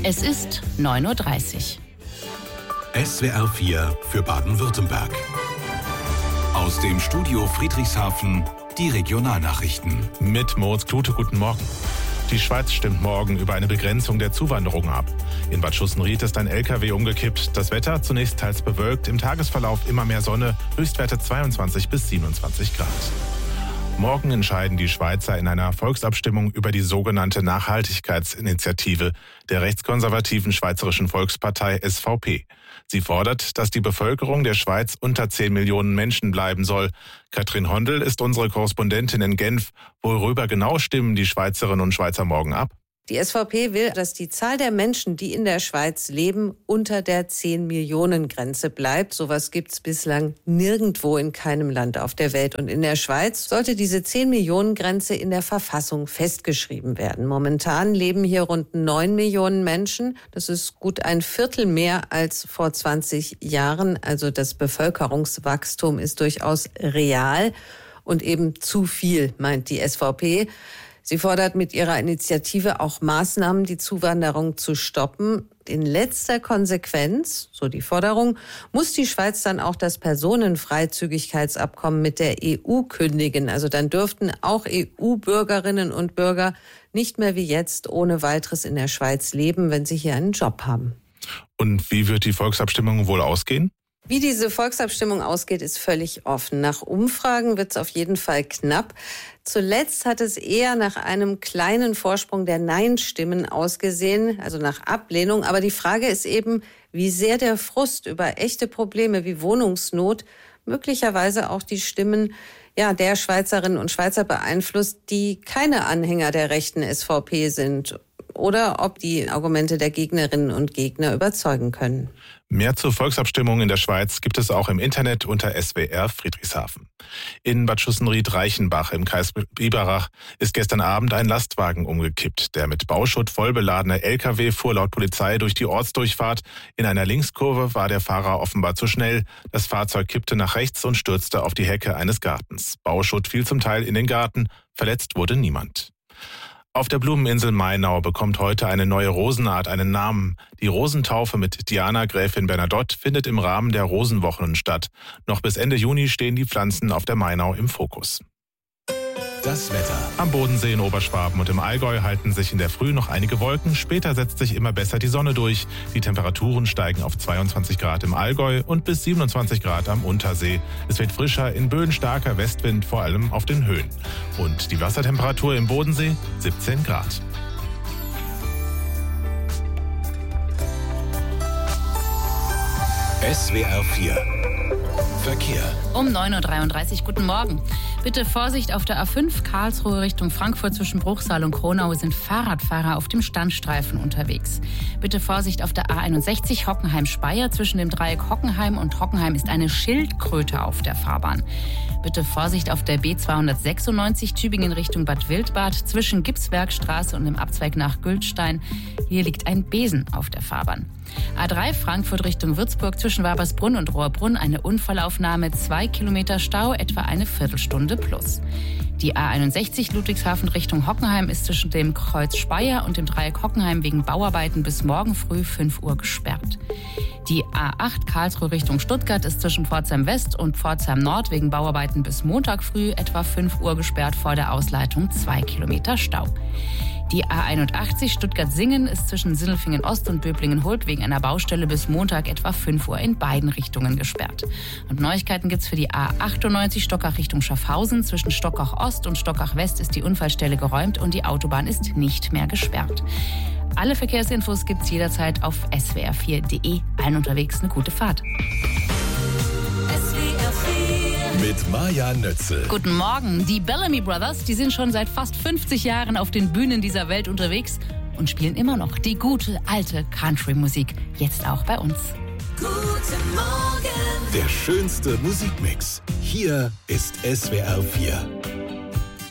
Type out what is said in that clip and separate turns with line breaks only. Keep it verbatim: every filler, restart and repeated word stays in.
Es ist neun Uhr dreißig.
S W R vier für Baden-Württemberg. Aus dem Studio Friedrichshafen die Regionalnachrichten.
Mit Moritz Klute, guten Morgen. Die Schweiz stimmt morgen über eine Begrenzung der Zuwanderung ab. In Bad Schussenried ist ein L K W umgekippt. Das Wetter zunächst teils bewölkt, im Tagesverlauf immer mehr Sonne, Höchstwerte zweiundzwanzig bis siebenundzwanzig Grad. Morgen entscheiden die Schweizer in einer Volksabstimmung über die sogenannte Nachhaltigkeitsinitiative der rechtskonservativen Schweizerischen Volkspartei S V P. Sie fordert, dass die Bevölkerung der Schweiz unter zehn Millionen Menschen bleiben soll. Katrin Hondel ist unsere Korrespondentin in Genf. Worüber genau stimmen die Schweizerinnen und Schweizer morgen ab?
Die S V P will, dass die Zahl der Menschen, die in der Schweiz leben, unter der zehn-Millionen-Grenze bleibt. Sowas gibt's bislang nirgendwo in keinem Land auf der Welt. Und in der Schweiz sollte diese zehn-Millionen-Grenze in der Verfassung festgeschrieben werden. Momentan leben hier rund neun Millionen Menschen. Das ist gut ein Viertel mehr als vor zwanzig Jahren. Also das Bevölkerungswachstum ist durchaus real und eben zu viel, meint die S V P. Sie fordert mit ihrer Initiative auch Maßnahmen, die Zuwanderung zu stoppen. In letzter Konsequenz, so die Forderung, muss die Schweiz dann auch das Personenfreizügigkeitsabkommen mit der E U kündigen. Also dann dürften auch E U-Bürgerinnen und Bürger nicht mehr wie jetzt ohne weiteres in der Schweiz leben, wenn sie hier einen Job haben.
Und wie wird die Volksabstimmung wohl ausgehen?
Wie diese Volksabstimmung ausgeht, ist völlig offen. Nach Umfragen wird es auf jeden Fall knapp. Zuletzt hat es eher nach einem kleinen Vorsprung der Nein-Stimmen ausgesehen, also nach Ablehnung. Aber die Frage ist eben, wie sehr der Frust über echte Probleme wie Wohnungsnot möglicherweise auch die Stimmen ja, der Schweizerinnen und Schweizer beeinflusst, die keine Anhänger der rechten S V P sind. Oder ob die Argumente der Gegnerinnen und Gegner überzeugen können.
Mehr zur Volksabstimmung in der Schweiz gibt es auch im Internet unter S W R Friedrichshafen. In Bad Schussenried-Reichenbach im Kreis Biberach ist gestern Abend ein Lastwagen umgekippt. Der mit Bauschutt vollbeladene L K W fuhr laut Polizei durch die Ortsdurchfahrt. In einer Linkskurve war der Fahrer offenbar zu schnell. Das Fahrzeug kippte nach rechts und stürzte auf die Hecke eines Gartens. Bauschutt fiel zum Teil in den Garten. Verletzt wurde niemand. Auf der Blumeninsel Mainau bekommt heute eine neue Rosenart einen Namen. Die Rosentaufe mit Diana Gräfin Bernadotte findet im Rahmen der Rosenwochen statt. Noch bis Ende Juni stehen die Pflanzen auf der Mainau im Fokus.
Das Wetter.
Am Bodensee in Oberschwaben und im Allgäu halten sich in der Früh noch einige Wolken. Später setzt sich immer besser die Sonne durch. Die Temperaturen steigen auf zweiundzwanzig Grad im Allgäu und bis siebenundzwanzig Grad am Untersee. Es wird frischer, in Böen starker Westwind, vor allem auf den Höhen. Und die Wassertemperatur im Bodensee siebzehn Grad.
S W R vier Verkehr.
Um neun Uhr dreiunddreißig, guten Morgen. Bitte Vorsicht auf der A fünf Karlsruhe Richtung Frankfurt zwischen Bruchsal und Kronau sind Fahrradfahrer auf dem Standstreifen unterwegs. Bitte Vorsicht auf der A einundsechzig Hockenheim-Speyer zwischen dem Dreieck Hockenheim und Hockenheim ist eine Schildkröte auf der Fahrbahn. Bitte Vorsicht auf der B zweihundertsechsundneunzig Tübingen Richtung Bad Wildbad zwischen Gipswerkstraße und dem Abzweig nach Gültstein. Hier liegt ein Besen auf der Fahrbahn. A drei Frankfurt Richtung Würzburg zwischen Wabersbrunn und Rohrbrunn eine Unfallaufnahme, zwei Kilometer Stau, etwa eine Viertelstunde plus. Die A einundsechzig Ludwigshafen Richtung Hockenheim ist zwischen dem Kreuz Speyer und dem Dreieck Hockenheim wegen Bauarbeiten bis morgen früh fünf Uhr gesperrt. Die A acht Karlsruhe Richtung Stuttgart ist zwischen Pforzheim West und Pforzheim Nord wegen Bauarbeiten bis Montag früh etwa fünf Uhr gesperrt, vor der Ausleitung zwei Kilometer Stau. Die A einundachtzig Stuttgart-Singen ist zwischen Sindelfingen Ost und Böblingen-Hult wegen einer Baustelle bis Montag etwa fünf Uhr in beiden Richtungen gesperrt. Und Neuigkeiten gibt's für die A achtundneunzig Stockach Richtung Schaffhausen. Zwischen Stockach Ost und Stockach West ist die Unfallstelle geräumt und die Autobahn ist nicht mehr gesperrt. Alle Verkehrsinfos gibt's jederzeit auf S W R vier Punkt de. Allen unterwegs eine gute Fahrt.
S W R vier mit Maja Nötzel.
Guten Morgen. Die Bellamy Brothers, die sind schon seit fast fünfzig Jahren auf den Bühnen dieser Welt unterwegs und spielen immer noch die gute, alte Country-Musik. Jetzt auch bei uns.
Guten Morgen. Der schönste Musikmix. Hier ist S W R vier.